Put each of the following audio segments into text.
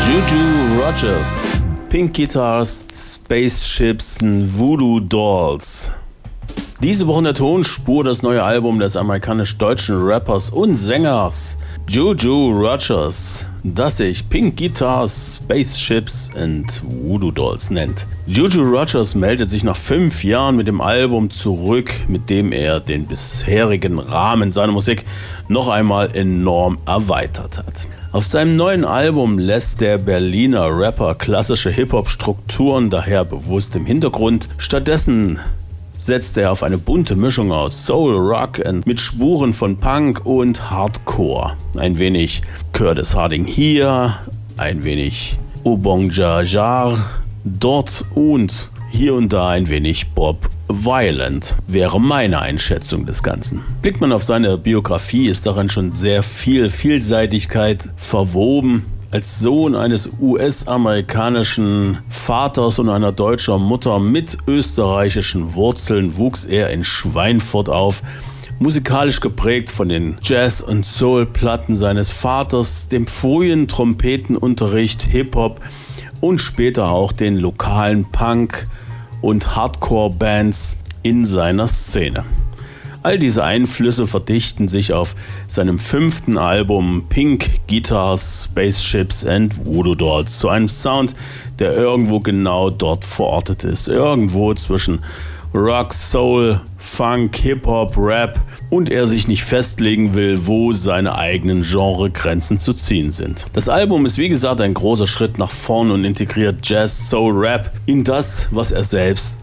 Juju Rogers, Pink Guitars, Spaceships and Voodoo Dolls. Diese Woche in der Tonspur das neue Album des amerikanisch-deutschen Rappers und Sängers Juju Rogers, das sich Pink Guitars, Spaceships and Voodoo Dolls nennt. Juju Rogers meldet sich nach 5 Jahren mit dem Album zurück, mit dem er den bisherigen Rahmen seiner Musik noch einmal enorm erweitert hat. Auf seinem neuen Album lässt der Berliner Rapper klassische Hip-Hop-Strukturen daher bewusst im Hintergrund. Stattdessen setzt er auf eine bunte Mischung aus Soul, Rock und mit Spuren von Punk und Hardcore. Ein wenig Curtis Harding hier, ein wenig Ubong Jahjar dort und hier und da ein wenig Bob Violent, wäre meine Einschätzung des Ganzen. Blickt man auf seine Biografie, ist darin schon sehr viel Vielseitigkeit verwoben. Als Sohn eines US-amerikanischen Vaters und einer deutschen Mutter mit österreichischen Wurzeln wuchs er in Schweinfurt auf. Musikalisch geprägt von den Jazz- und Soul-Platten seines Vaters, dem frühen Trompetenunterricht, Hip-Hop und später auch den lokalen Punk- und Hardcore-Bands in seiner Szene. All diese Einflüsse verdichten sich auf seinem 5. Album Pink Guitars, Spaceships and Voodoo Dolls zu einem Sound, der irgendwo genau dort verortet ist. Irgendwo zwischen Rock, Soul, Funk, Hip-Hop, Rap und er sich nicht festlegen will, wo seine eigenen Genregrenzen zu ziehen sind. Das Album ist wie gesagt ein großer Schritt nach vorn und integriert Jazz, Soul, Rap in das, was er selbst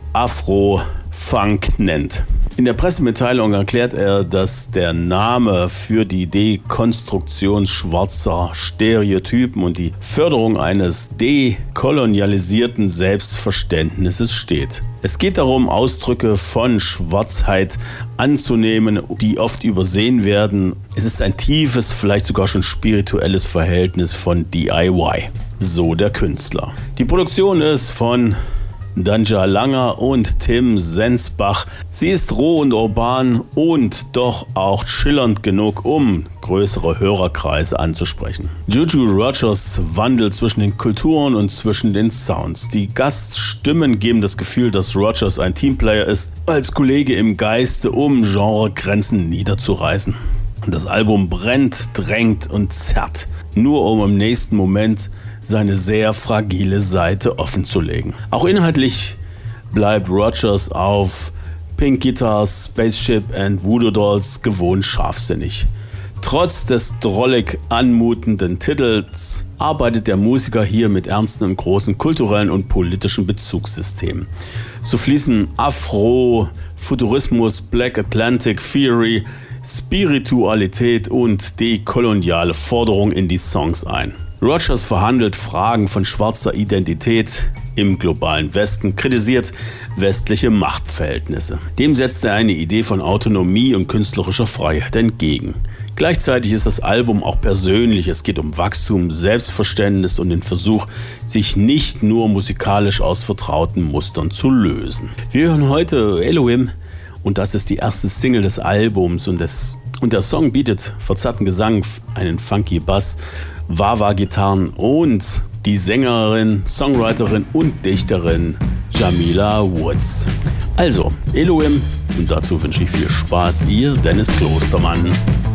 Afro-Funk nennt. In der Pressemitteilung erklärt er, dass der Name für die Dekonstruktion schwarzer Stereotypen und die Förderung eines dekolonialisierten Selbstverständnisses steht. Es geht darum, Ausdrücke von Schwarzheit anzunehmen, die oft übersehen werden. Es ist ein tiefes, vielleicht sogar schon spirituelles Verhältnis von DIY, so der Künstler. Die Produktion ist von Danja Langer und Tim Sensbach. Sie ist roh und urban und doch auch schillernd genug, um größere Hörerkreise anzusprechen. Juju Rogers wandelt zwischen den Kulturen und zwischen den Sounds. Die Gaststimmen geben das Gefühl, dass Rogers ein Teamplayer ist, als Kollege im Geiste, um Genregrenzen niederzureißen. Das Album brennt, drängt und zerrt, nur um im nächsten Moment seine sehr fragile Seite offenzulegen. Auch inhaltlich bleibt Rogers auf Pink Guitars, Spaceship and Voodoo Dolls gewohnt scharfsinnig. Trotz des drollig anmutenden Titels arbeitet der Musiker hier mit ernsten und großen kulturellen und politischen Bezugssystemen. So fließen Afro, Futurismus, Black Atlantic Theory, Spiritualität und dekoloniale Forderungen in die Songs ein. Rogers verhandelt Fragen von schwarzer Identität im globalen Westen, kritisiert westliche Machtverhältnisse. Dem setzt er eine Idee von Autonomie und künstlerischer Freiheit entgegen. Gleichzeitig ist das Album auch persönlich. Es geht um Wachstum, Selbstverständnis und den Versuch, sich nicht nur musikalisch aus vertrauten Mustern zu lösen. Wir hören heute Elohim und das ist die erste Single des Albums und der Song bietet verzerrten Gesang, einen funky Bass, Wah-Wah-Gitarren und die Sängerin, Songwriterin und Dichterin Jamila Woods. Also, Elohim und dazu wünsche ich viel Spaß, ihr Dennis Klostermann.